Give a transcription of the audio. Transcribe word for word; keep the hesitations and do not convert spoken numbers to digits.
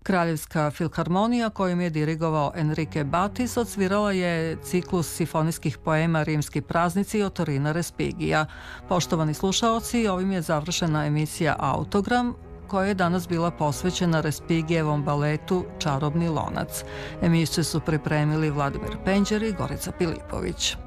Kraljevska filharmonija, kojom je dirigovao Enrique Batis, odsvirala je ciklus simfonijskih poema Rimski praznici od Torina Respigija. Poštovani slušaoci, ovim je završena emisija Autogram, koja je danas bila posvećena Respigijevom baletu Čarobni lonac. Emisiju su pripremili Vladimir Penđer i Gorica Pilipović.